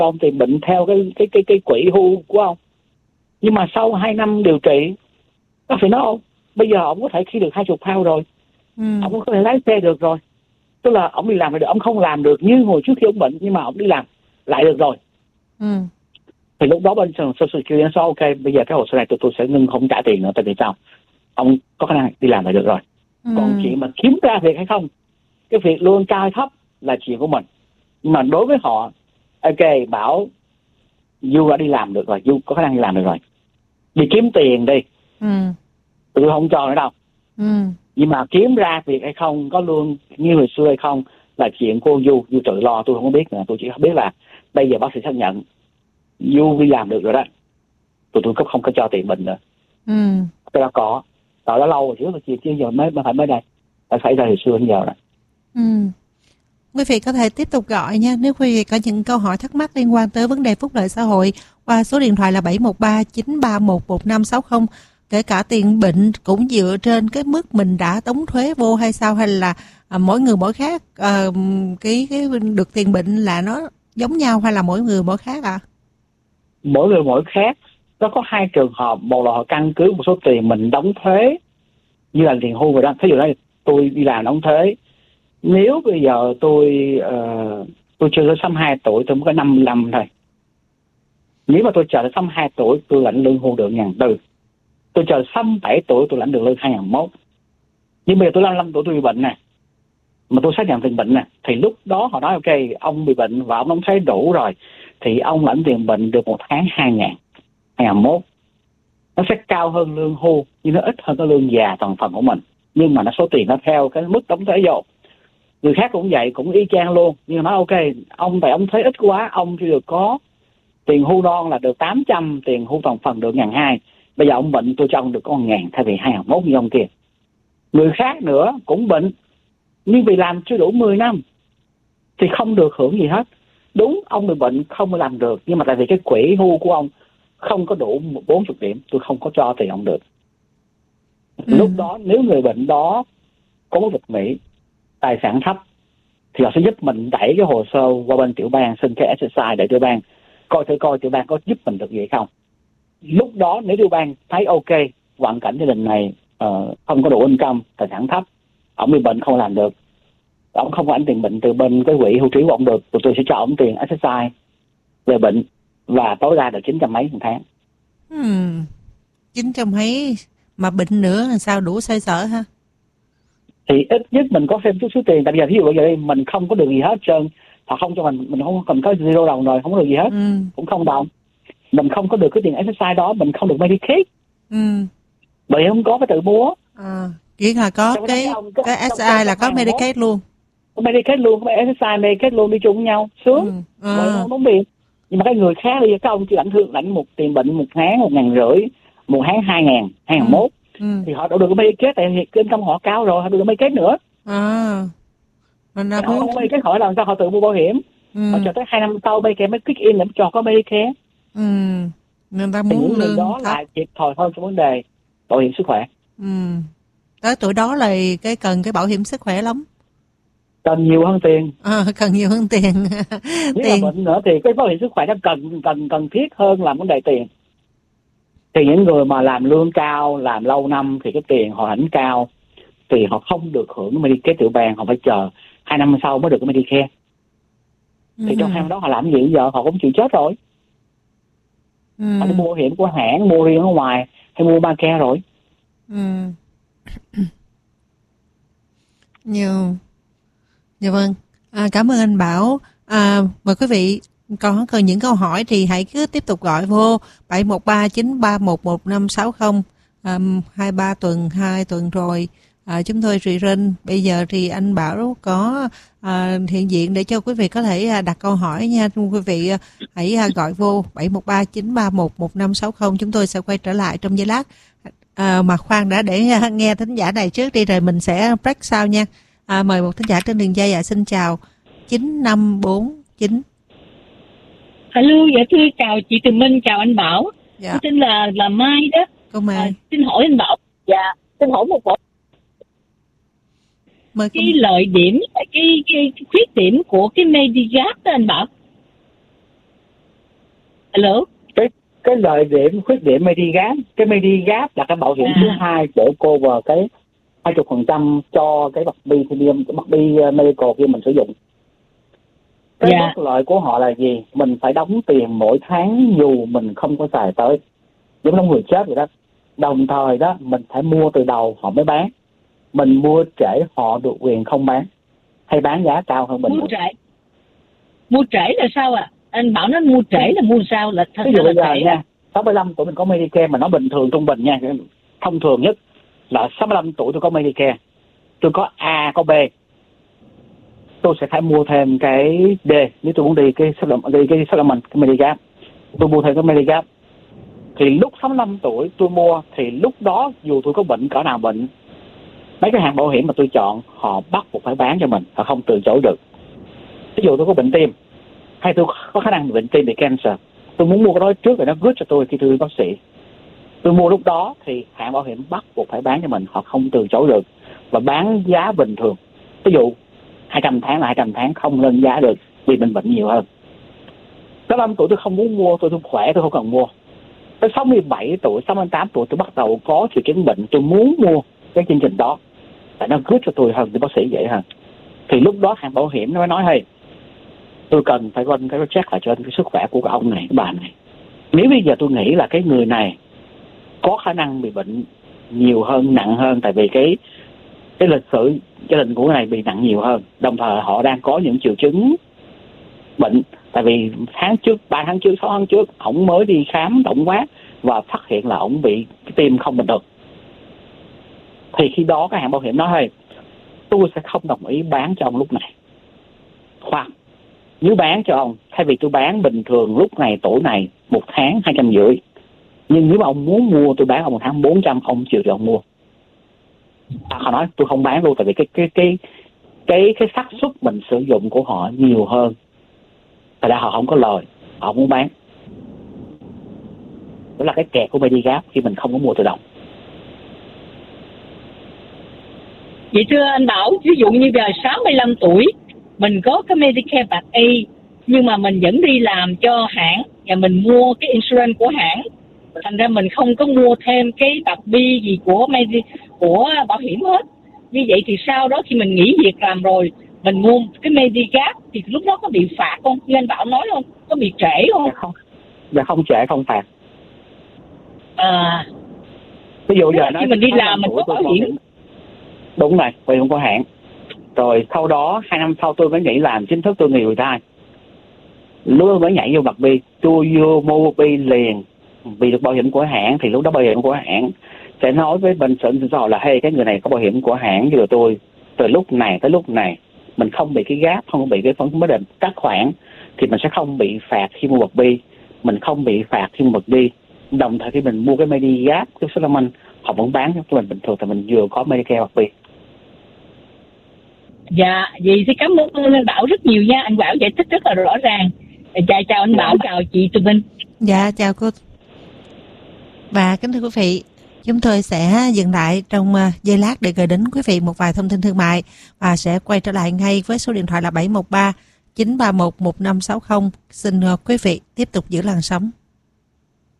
ông tiền bệnh theo cái quỹ hưu của ông. Nhưng mà sau 2 năm điều trị, nó phải nói ông bây giờ ông có thể khi được 20 pound rồi, ông có thể lái xe được rồi, tức là ông đi làm được. Ông không làm được như hồi trước khi ông bệnh, nhưng mà ông đi làm lại được rồi. Thì lúc đó bên Social Security nó nói ok, bây giờ cái hồ sơ này tôi sẽ ngưng không trả tiền nữa. Tại vì sao? Ông có khả năng đi làm lại được rồi. Còn chuyện mà kiếm ra việc hay không, cái việc lương cao hay thấp là chuyện của mình. Nhưng mà đối với họ, ok, bảo Du đã đi làm được rồi, Du có khả năng đi làm được rồi, đi kiếm tiền đi, tôi không cho nữa đâu. Nhưng mà kiếm ra việc hay không, có lương như hồi xưa hay không là chuyện của Du tự lo, tôi không có biết nữa. Tôi chỉ biết là bây giờ bác sĩ xác nhận Du đi làm được rồi đó, tôi không có cho tiền bệnh nữa. Cái đó có, đó đã lâu rồi chứ giờ mới đây, đã xảy ra hồi xưa đến giờ rồi. Quý vị có thể tiếp tục gọi nha, nếu quý vị có những câu hỏi thắc mắc liên quan tới vấn đề phúc lợi xã hội qua số điện thoại là 713-931-1560. Kể cả tiền bệnh cũng dựa trên cái mức mình đã đóng thuế vô hay sao, hay là mỗi người mỗi khác, cái được tiền bệnh là nó giống nhau hay là mỗi người mỗi khác ạ? Mỗi người mỗi khác. Nó có 2 trường hợp, một là họ căn cứ một số tiền mình đóng thuế như là tiền hưu rồi đó. Thí dụ đây tôi đi làm đóng thuế, nếu bây giờ tôi chưa tới 62 tuổi, tôi mới có 55 thôi. Nếu mà tôi chờ tới 62 tuổi tôi lãnh lương hưu được 1.400. Tôi chờ 67 tuổi tôi lãnh được lương 2.100. Nhưng bây giờ tôi 55 tuổi tôi bị bệnh nè, mà tôi xác nhận tiền bệnh nè, thì lúc đó họ nói ok, ông bị bệnh và ông đóng thuế đủ rồi thì ông lãnh tiền bệnh được một tháng 2.100. Nó sẽ cao hơn lương hưu nhưng nó ít hơn cái lương già toàn phần của mình. Nhưng mà nó số tiền nó theo cái mức đóng thuế vô. Người khác cũng vậy, cũng y chang luôn. Nhưng mà nói ok, tại ông thuế ít quá, ông chỉ được có tiền hưu non là được 800, tiền hưu toàn phần được 1.200. Bây giờ ông bệnh tôi cho ông được có 1.000 thay vì 2.100 như ông kia. Người khác nữa cũng bệnh, nhưng vì làm chưa đủ 10 năm thì không được hưởng gì hết. Đúng, ông bị bệnh không làm được, nhưng mà tại vì cái quỹ hưu của ông không có đủ 40 điểm, tôi không có cho tiền ông được. Lúc đó nếu người bệnh đó có mất vật Mỹ, tài sản thấp, thì họ sẽ giúp mình đẩy cái hồ sơ qua bên tiểu bang, xin cái SSI để tiểu bang coi tiểu bang có giúp mình được gì hay không. Lúc đó nếu tiểu bang thấy ok, hoàn cảnh gia đình này không có đủ income, tài sản thấp, ông bị bệnh không làm được, ông không có ảnh tiền bệnh từ bên cái quỹ hưu trí của ông được, tụi tôi sẽ cho ông tiền SSI về bệnh và tối đa được 900 mấy một tháng. 900 mấy mà bệnh nữa là sao đủ xoay sở ha? Thì ít nhất mình có thêm chút số tiền. Tại bây giờ ví dụ bây giờ đây mình không có được gì hết trơn, họ không cho mình không cần có zero đồng rồi, không có được gì hết, cũng không đồng, mình không có được cái tiền SSI đó, mình không được Medicaid, bởi không có phải tự mua. Chỉ là có cái SSI là có Medicaid luôn, có Medicaid luôn, có SSI Medicaid luôn đi chung với nhau, sướng. Vậy không đúng biệt. Nhưng mà cái người khác bây giờ các ông chỉ lãnh một tiền bệnh một tháng 1.500, một tháng 2.000, 2.100. Thì họ đâu được Medicaid, tại vì cái income họ cao rồi, họ được Medicaid nữa. Mình họ không có Medicaid, họ làm sao họ tự mua bảo hiểm. Họ chờ tới 2 năm sau Medicare mới kick in để cho có Medicare. Người ta muốn lương đó thấp là thiệt thòi hơn trong vấn đề bảo hiểm sức khỏe. Tới tuổi đó là cần cái bảo hiểm sức khỏe lắm, cần nhiều hơn tiền. Cần nhiều hơn tiền. Nếu là bệnh nữa thì cái bảo hiểm sức khỏe nó cần thiết hơn là vấn đề tiền. Thì những người mà làm lương cao, làm lâu năm thì cái tiền họ lãnh cao, thì họ không được hưởng Medicare tiểu bang, họ phải chờ 2 năm sau mới được cái Medicare. Thì trong 2 năm đó họ làm gì bây giờ? Họ cũng chịu chết rồi. Họ đi mua bảo hiểm của hãng, mua riêng ở ngoài, hay mua Obamacare rồi. Dạ vâng. Cảm ơn anh Bảo. Mời quý vị có những câu hỏi thì hãy cứ tiếp tục gọi vô 713-931-1560. 23 tuần, 2 tuần rồi. Chúng tôi rerun. Bây giờ thì anh Bảo có hiện diện để cho quý vị có thể đặt câu hỏi nha. Quý vị hãy gọi vô 713-931-1560. Chúng tôi sẽ quay trở lại trong giây lát. Mà khoan đã, để nghe thính giả này trước đi rồi mình sẽ break sau nha. Mời một thính giả trên đường dây. Xin chào 9549. Alo, dạ thưa chào chị Tường Minh, chào anh Bảo. Tôi tên là Mai đó. Cô Mai. Xin hỏi anh Bảo, xin hỏi một bộ cái lợi điểm, cái khuyết điểm của cái Medigap đó anh Bảo. Alo. Cái lợi điểm khuyết điểm Medigap, cái Medigap là cái bảo hiểm thứ hai để cover cái 20% cho cái bậc bi premium, cái bậc bi medical khi mình sử dụng. Cái bất lợi của họ là gì? Mình phải đóng tiền mỗi tháng dù mình không có xài tới, giống như người chết vậy đó. Đồng thời đó mình phải mua từ đầu họ mới bán, mình mua trễ họ được quyền không bán hay bán giá cao hơn mình. Mua trễ là sao ạ? Anh bảo nó mua trễ là mua sao? Là ví dụ bây giờ nha, 65 tuổi mình có Medicare, mà nó bình thường trung bình nha, thông thường nhất là 65 tuổi tôi có Medicare, tôi có A có B, tôi sẽ phải mua thêm cái D nếu tôi muốn đi cái supplement cái Medigap, tôi mua thêm cái Medigap. Thì lúc 65 tuổi tôi mua thì lúc đó dù tôi có bệnh cỡ nào bệnh, mấy cái hãng bảo hiểm mà tôi chọn họ bắt buộc phải bán cho mình, họ không từ chối được. Ví dụ tôi có bệnh tim hay tôi có khả năng bệnh tim bị cancer, tôi muốn mua cái đó trước rồi nó good cho tôi khi tôi đi bác sĩ, tôi mua lúc đó thì hãng bảo hiểm bắt buộc phải bán cho mình, họ không từ chối được và bán giá bình thường. Ví dụ 200 tháng là 200 tháng, không lên giá được vì mình bệnh nhiều hơn. Tới 5 tuổi tôi không muốn mua, tôi khỏe tôi không cần mua. Tới 67 tuổi, 68 tuổi tôi bắt đầu có triệu chứng bệnh, tôi muốn mua cái chương trình đó tại nó good cho tôi hơn, thì bác sĩ vậy hơn. Thì lúc đó hãng bảo hiểm nó mới nói hey, tôi cần phải run cái check lại cho cái sức khỏe của cái ông này, cái bà này. Nếu bây giờ tôi nghĩ là cái người này có khả năng bị bệnh nhiều hơn, nặng hơn, tại vì cái lịch sử gia đình của người này bị nặng nhiều hơn, đồng thời họ đang có những triệu chứng bệnh, tại vì tháng trước, 3 tháng trước, 6 tháng trước ổng mới đi khám tổng quát và phát hiện là ổng bị cái tim không bình thường. Thì khi đó cái hãng bảo hiểm nói hey, tôi sẽ không đồng ý bán cho ông lúc này, hoặc nếu bán cho ông, thay vì tôi bán bình thường lúc này tuổi này 1 tháng 250, nhưng nếu mà ông muốn mua tôi bán ông 1 tháng 400, ông chịu thì ông mua. Họ nói tôi không bán luôn, tại vì cái xác suất mình sử dụng của họ nhiều hơn, tại ra họ không có lời, họ muốn bán. Đó là cái kẹt của Medigap khi mình không có mua tự động. Vậy thưa anh Bảo, ví dụ như giờ 65 tuổi mình có cái Medicare Part A nhưng mà mình vẫn đi làm cho hãng và mình mua cái insurance của hãng, thành ra mình không có mua thêm cái Part B gì của bảo hiểm hết. Như vậy thì sau đó khi mình nghỉ việc làm rồi mình mua cái Medigap thì lúc đó có bị phạt không? Như anh Bảo nói không? Có bị trễ không? Dạ không trễ, không phạt. Ví dụ giờ khi mình đi làm mình có bảo hiểm. Đúng rồi, bảo hiểm của hãng. Rồi sau đó 2 năm sau tôi mới nghỉ làm chính thức, tôi nghỉ retire. Lúc đó mới nhảy vô bậc bi, tôi vô mua bi liền vì được bảo hiểm của hãng. Thì lúc đó bảo hiểm của hãng sẽ nói với bên sở rủi ro là hey, cái người này có bảo hiểm của hãng cho tôi từ lúc này tới lúc này, mình không bị cái gap, không bị cái phân định các khoản, thì mình sẽ không bị phạt khi mua bậc bi, mình không bị phạt khi mua bậc bi. Đồng thời khi mình mua cái Medigap, cái supplement, họ vẫn bán cho mình bình thường, thì mình vừa có Medicare bậc bi. Dạ, vậy thì cảm ơn anh Bảo rất nhiều nha. Anh Bảo giải thích rất là rõ ràng. Chào anh Bảo, chào chị Tùng Minh. Dạ, chào cô. Và kính thưa quý vị, chúng tôi sẽ dừng lại trong giây lát để gửi đến quý vị một vài thông tin thương mại và sẽ quay trở lại ngay với số điện thoại là 713 931 1560. Xin quý vị tiếp tục giữ làn sóng.